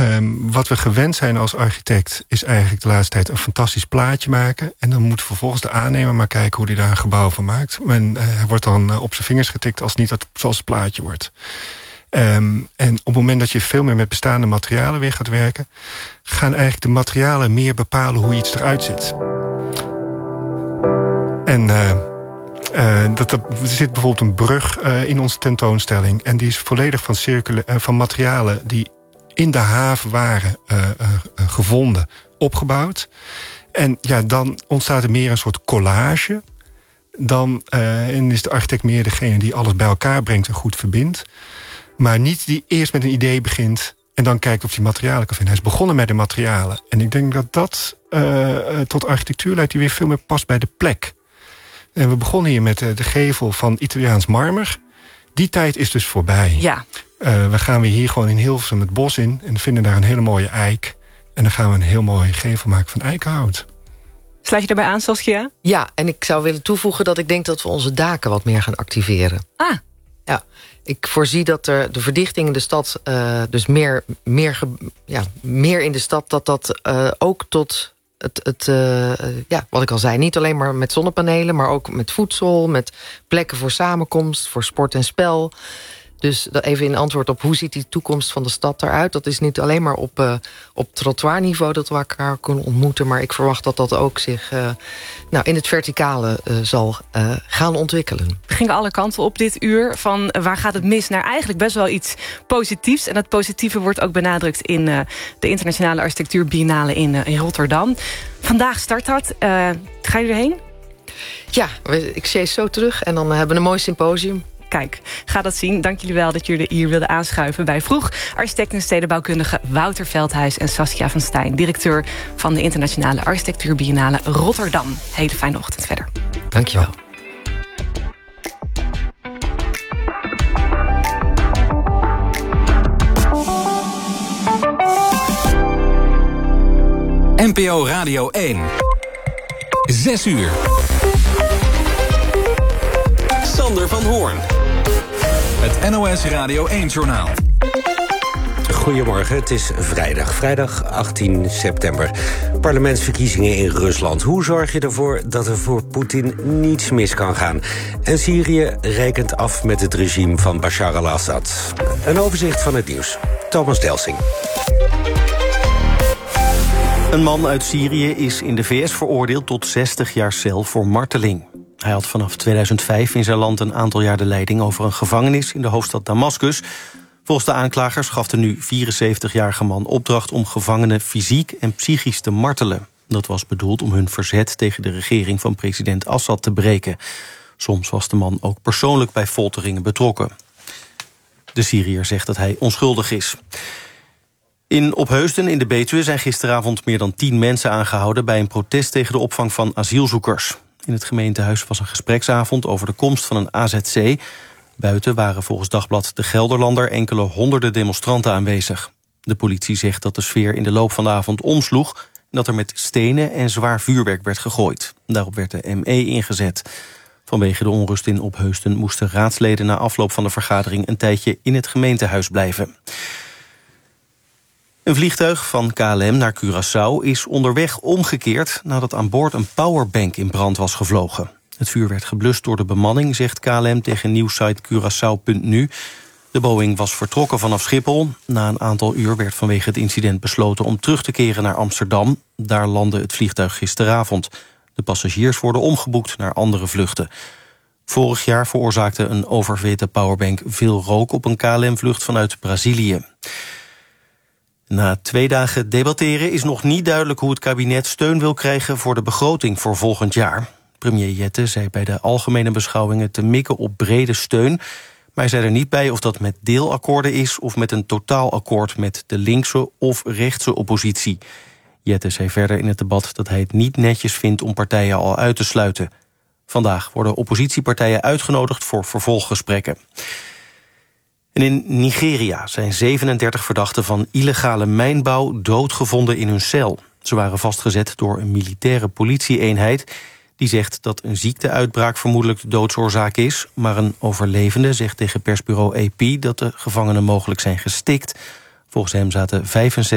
Wat we gewend zijn als architect is eigenlijk de laatste tijd een fantastisch plaatje maken. En dan moet vervolgens de aannemer maar kijken hoe hij daar een gebouw van maakt. En hij wordt dan op zijn vingers getikt als niet zoals het plaatje wordt. En op het moment dat je veel meer met bestaande materialen weer gaat werken, gaan eigenlijk de materialen meer bepalen hoe iets eruit ziet. En er zit bijvoorbeeld een brug in onze tentoonstelling. En die is volledig van materialen die in de haven waren gevonden, opgebouwd. En ja, dan ontstaat er meer een soort collage. En is de architect meer degene die alles bij elkaar brengt en goed verbindt. Maar niet die eerst met een idee begint en dan kijkt of hij materialen kan vinden. Hij is begonnen met de materialen. En ik denk dat tot architectuur leidt die weer veel meer past bij de plek. En we begonnen hier met de gevel van Italiaans marmer. Die tijd is dus voorbij. Ja. We gaan weer hier gewoon in Hilversum het bos in en vinden daar een hele mooie eik. En dan gaan we een heel mooie gevel maken van eikenhout. Sluit je daarbij aan, Saskia? Ja, en ik zou willen toevoegen dat ik denk dat we onze daken wat meer gaan activeren. Ah. Ja, ik voorzie dat er de verdichting in de stad, dus meer in de stad, dat ook tot wat ik al zei, niet alleen maar met zonnepanelen, maar ook met voedsel, met plekken voor samenkomst, voor sport en spel. Dus even in antwoord op hoe ziet die toekomst van de stad eruit. Dat is niet alleen maar op trottoirniveau dat we elkaar kunnen ontmoeten, maar ik verwacht dat dat ook zich in het verticale zal gaan ontwikkelen. We gingen alle kanten op dit uur. Van waar gaat het mis naar eigenlijk best wel iets positiefs. En dat positieve wordt ook benadrukt in de Internationale Architectuur Biennale in Rotterdam. Vandaag start dat. Ga je erheen? Ja, ik zie zo terug en dan hebben we een mooi symposium. Kijk, ga dat zien. Dank jullie wel dat jullie hier wilden aanschuiven bij Vroeg. Architect en stedenbouwkundige Wouter Veldhuis en Saskia van Stijn, directeur van de Internationale Architectuur Biennale Rotterdam. Hele fijne ochtend verder. Dankjewel. NPO Radio 1. 6 uur. Sander van Hoorn. Het NOS Radio 1-journaal. Goedemorgen, het is vrijdag 18 september. Parlementsverkiezingen in Rusland. Hoe zorg je ervoor dat er voor Poetin niets mis kan gaan? En Syrië rekent af met het regime van Bashar al-Assad. Een overzicht van het nieuws. Thomas Delsing. Een man uit Syrië is in de VS veroordeeld tot 60 jaar cel voor marteling. Hij had vanaf 2005 in zijn land een aantal jaar de leiding over een gevangenis in de hoofdstad Damascus. Volgens de aanklagers gaf de nu 74-jarige man opdracht om gevangenen fysiek en psychisch te martelen. Dat was bedoeld om hun verzet tegen de regering van president Assad te breken. Soms was de man ook persoonlijk bij folteringen betrokken. De Syriër zegt dat hij onschuldig is. In Opheusden in de Betuwe zijn gisteravond meer dan 10 mensen aangehouden bij een protest tegen de opvang van asielzoekers. In het gemeentehuis was een gespreksavond over de komst van een AZC. Buiten waren volgens Dagblad De Gelderlander enkele honderden demonstranten aanwezig. De politie zegt dat de sfeer in de loop van de avond omsloeg en dat er met stenen en zwaar vuurwerk werd gegooid. Daarop werd de ME ingezet. Vanwege de onrust in Opheusden moesten raadsleden na afloop van de vergadering een tijdje in het gemeentehuis blijven. Een vliegtuig van KLM naar Curaçao is onderweg omgekeerd nadat aan boord een powerbank in brand was gevlogen. Het vuur werd geblust door de bemanning, zegt KLM tegen nieuwssite Curaçao.nu. De Boeing was vertrokken vanaf Schiphol. Na een aantal uur werd vanwege het incident besloten om terug te keren naar Amsterdam. Daar landde het vliegtuig gisteravond. De passagiers worden omgeboekt naar andere vluchten. Vorig jaar veroorzaakte een oververhitte powerbank veel rook op een KLM-vlucht vanuit Brazilië. Na 2 dagen debatteren is nog niet duidelijk hoe het kabinet steun wil krijgen voor de begroting voor volgend jaar. Premier Jette zei bij de algemene beschouwingen te mikken op brede steun, maar hij zei er niet bij of dat met deelakkoorden is of met een totaalakkoord met de linkse of rechtse oppositie. Jette zei verder in het debat dat hij het niet netjes vindt om partijen al uit te sluiten. Vandaag worden oppositiepartijen uitgenodigd voor vervolggesprekken. En in Nigeria zijn 37 verdachten van illegale mijnbouw doodgevonden in hun cel. Ze waren vastgezet door een militaire politieeenheid die zegt dat een ziekteuitbraak vermoedelijk de doodsoorzaak is, maar een overlevende zegt tegen persbureau AP dat de gevangenen mogelijk zijn gestikt. Volgens hem zaten 65